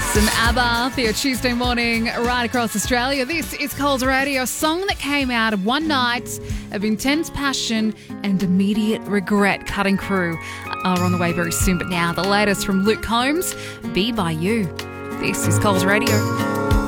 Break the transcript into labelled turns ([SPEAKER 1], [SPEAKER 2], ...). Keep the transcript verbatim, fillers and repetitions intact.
[SPEAKER 1] Some ABBA for your Tuesday morning right across Australia. This is Coles Radio, a song that came out of one night of intense passion and immediate regret. Cutting Crew are on the way very soon, but now the latest from Luke Combs, Be By You. This is Coles Radio.